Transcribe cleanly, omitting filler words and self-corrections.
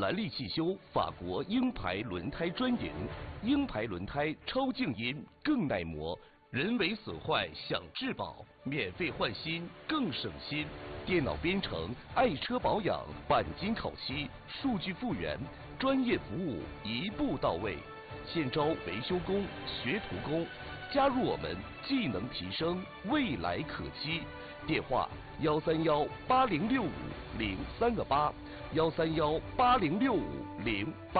兰利汽修法国鹰牌轮胎专营，鹰牌轮胎超静音，更耐磨，人为损坏享质保，免费换新更省心。电脑编程，爱车保养，钣金烤漆，数据复原，专业服务一步到位。现招维修工、学徒工，加入我们，技能提升，未来可期。电话13180650328，131806508。